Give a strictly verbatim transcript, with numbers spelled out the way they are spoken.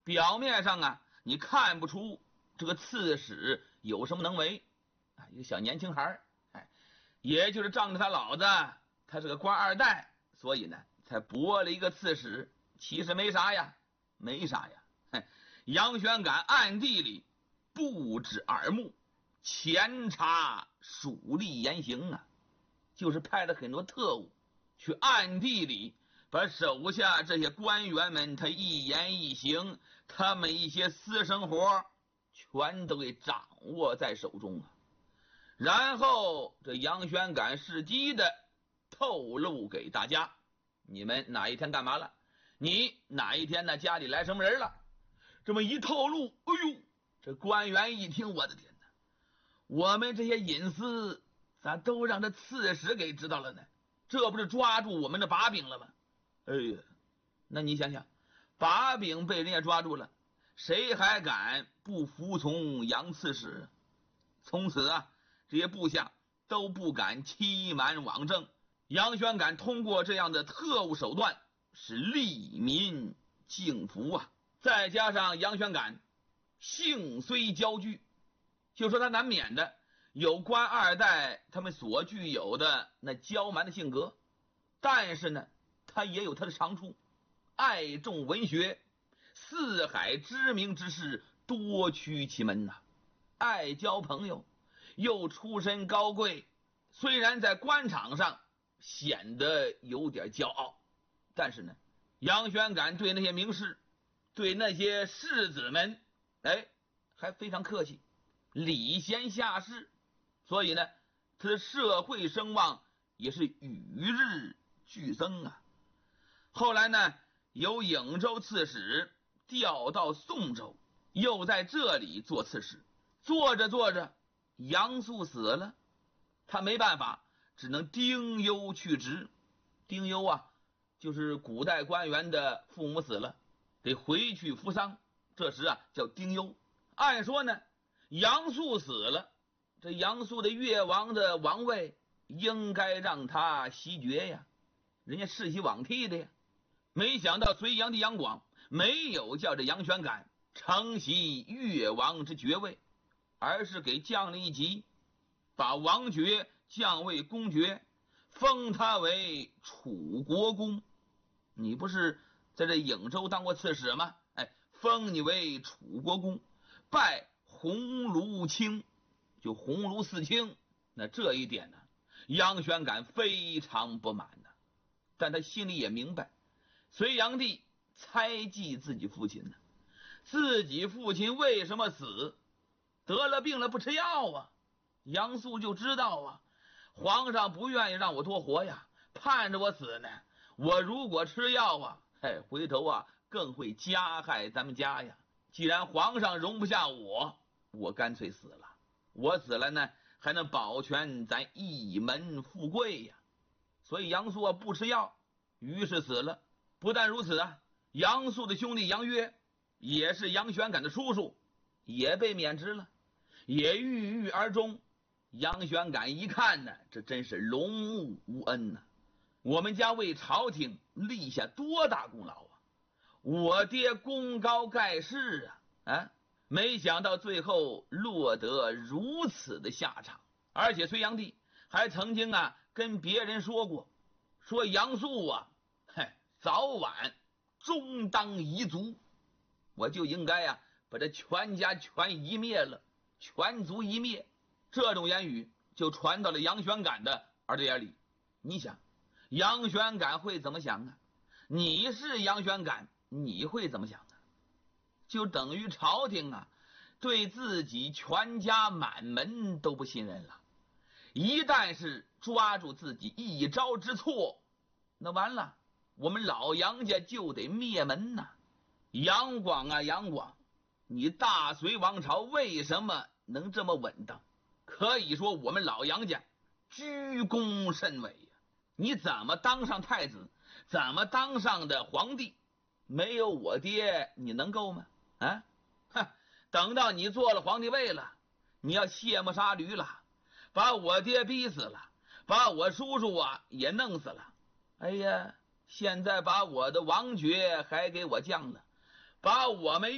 表面上啊，你看不出这个刺史有什么能为啊，一个小年轻孩哎，也就是仗着他老子他是个官二代，所以呢才驳了一个刺史，其实没啥呀，没啥呀。嘿，杨玄感暗地里布置耳目，前查属吏言行啊，就是派了很多特务去暗地里把手下这些官员们他一言一行，他们一些私生活全都给掌握在手中啊。然后这杨玄感伺机的透露给大家，你们哪一天干嘛了，你哪一天呢家里来什么人了。这么一透露，哎呦，这官员一听，我的天哪，我们这些隐私咋都让这刺史给知道了呢？这不是抓住我们的把柄了吗？哎呀，那你想想，把柄被人家抓住了，谁还敢不服从杨刺史？从此啊，这些部下都不敢欺瞒枉政。杨玄感通过这样的特务手段，使利民敬服啊。再加上杨玄感性虽骄拒，就说他难免的有官二代他们所具有的那骄蛮的性格，但是呢他也有他的长处，爱重文学，四海知名之士多趋其门呐、啊，爱交朋友，又出身高贵，虽然在官场上显得有点骄傲，但是呢杨玄感对那些名士，对那些士子们哎还非常客气，礼贤下士，所以呢他的社会声望也是与日俱增啊。后来呢由颍州刺史调到宋州，又在这里做刺史，做着做着杨素死了，他没办法，只能丁忧去职。丁忧啊就是古代官员的父母死了得回去服丧，这时啊叫丁忧。按说呢杨素死了，这杨素的越王的王位应该让他袭爵呀，人家世袭罔替的呀。没想到隋炀帝杨广没有叫这杨玄感承袭越王之爵位，而是给降了一级，把王爵降为公爵，封他为楚国公。你不是在这颍州当过刺史吗？哎，封你为楚国公，拜鸿胪卿，就鸿胪四卿。那这一点呢杨玄感非常不满呢，但他心里也明白，隋炀帝猜忌自己父亲呢，自己父亲为什么死？得了病了不吃药啊。杨素就知道啊，皇上不愿意让我多活呀，盼着我死呢。我如果吃药啊，嘿，回头啊更会加害咱们家呀。既然皇上容不下我，我干脆死了。我死了呢，还能保全咱一门富贵呀。所以杨素啊不吃药，于是死了。不但如此啊，杨素的兄弟杨约，也是杨玄感的叔叔，也被免职了，也郁郁而终。杨玄感一看呢，这真是龙目无恩呐、啊！我们家为朝廷立下多大功劳啊！我爹功高盖世啊，啊，没想到最后落得如此的下场。而且隋炀帝还曾经啊跟别人说过，说杨素啊，嘿，早晚终当夷族，我就应该啊把这全家全夷灭了，全族夷灭。这种言语就传到了杨玄感的耳朵眼里。你想杨玄感会怎么想啊？你是杨玄感，你会怎么想啊？就等于朝廷啊对自己全家满门都不信任了。一旦是抓住自己一招之错，那完了，我们老杨家就得灭门呐、啊！杨广啊杨广，你大隋王朝为什么能这么稳当？可以说我们老杨家居功甚伟呀、啊！你怎么当上太子，怎么当上的皇帝？没有我爹你能够吗？啊，哼！等到你做了皇帝位了，你要卸磨杀驴了，把我爹逼死了，把我叔叔啊也弄死了。哎呀，现在把我的王爵还给我降了，把我们